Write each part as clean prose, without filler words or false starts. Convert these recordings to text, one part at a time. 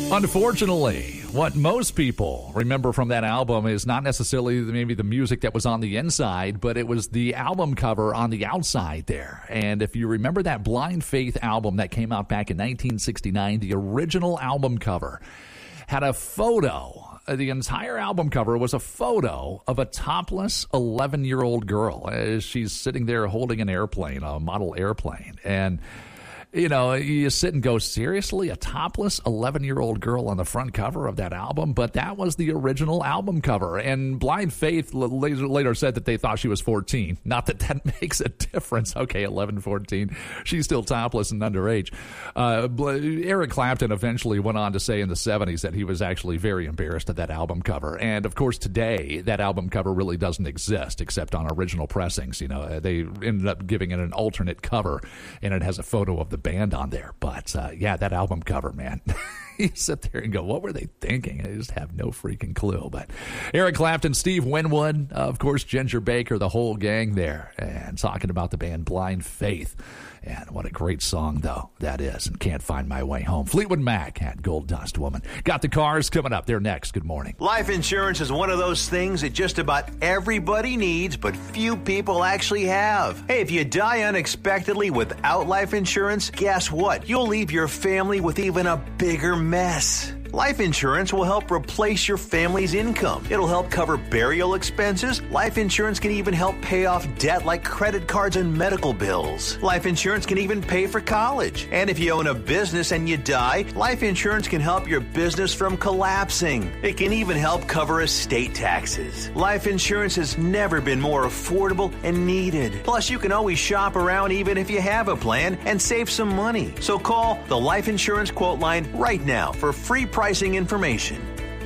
Unfortunately, what most people remember from that album is not necessarily maybe the music that was on the inside, but it was the album cover on the outside there. And if you remember that Blind Faith album that came out back in 1969, the original album cover had a photo. The entire album cover was a photo of a topless 11-year-old girl as she's sitting there holding an airplane, a model airplane. And you know, you sit and go, seriously, a topless 11-year-old girl on the front cover of that album? But that was the original album cover. And Blind Faith later said that they thought she was 14. Not that that makes a difference. Okay, 11, 14. She's still topless and underage. Eric Clapton eventually went on to say in the 70s that he was actually very embarrassed of that album cover. And, of course, today, that album cover really doesn't exist except on original pressings. You know, they ended up giving it an alternate cover, and it has a photo of the band on there. But yeah, that album cover, man. You sit there and go, what were they thinking? I just have no freaking clue. But Eric Clapton, Steve Winwood, of course, Ginger Baker, the whole gang there, and talking about the band Blind Faith. And what a great song, though, that is. And Can't Find My Way Home. Fleetwood Mac had Gold Dust Woman. Got the Cars coming up. They're next. Good morning. Life insurance is one of those things that just about everybody needs, but few people actually have. Hey, if you die unexpectedly without life insurance, guess what? You'll leave your family with even a bigger mess. Life insurance will help replace your family's income. It'll help cover burial expenses. Life insurance can even help pay off debt like credit cards and medical bills. Life insurance can even pay for college. And if you own a business and you die, life insurance can help your business from collapsing. It can even help cover estate taxes. Life insurance has never been more affordable and needed. Plus, you can always shop around even if you have a plan and save some money. So call the Life Insurance Quote Line right now for free pricing information.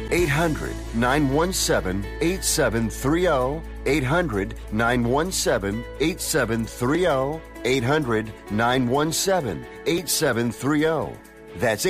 800-917-8730. 800-917-8730. 800-917-8730. That's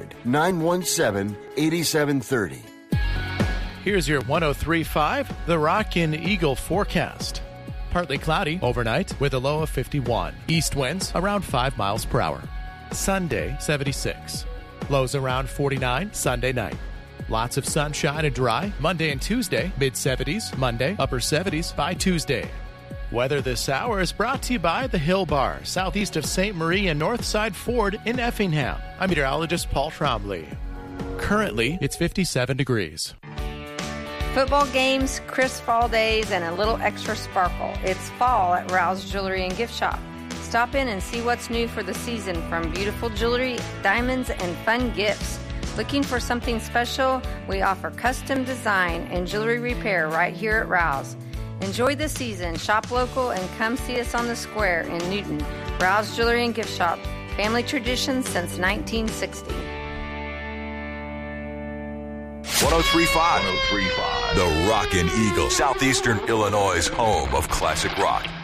800-917-8730. Here's your 103.5 The Rockin' Eagle forecast. Partly cloudy overnight with a low of 51. East winds around 5 miles per hour. Sunday, 76. Lows around 49 Sunday night. Lots of sunshine and dry Monday and Tuesday, mid-70s Monday, upper 70s by Tuesday. Weather this hour is brought to you by the Hill Bar, southeast of St. Marie and Northside Ford in Effingham. I'm meteorologist Paul Trombley. Currently, it's 57 degrees. Football games, crisp fall days, and a little extra sparkle. It's fall at Rouse Jewelry and Gift Shop. Stop in and see what's new for the season, from beautiful jewelry, diamonds, and fun gifts. Looking for something special? We offer custom design and jewelry repair right here at Rouse. Enjoy the season, shop local, and come see us on the square in Newton. Rouse Jewelry and Gift Shop. Family tradition since 1960. 103.5. The Rockin' Eagle, Southeastern Illinois' home of classic rock.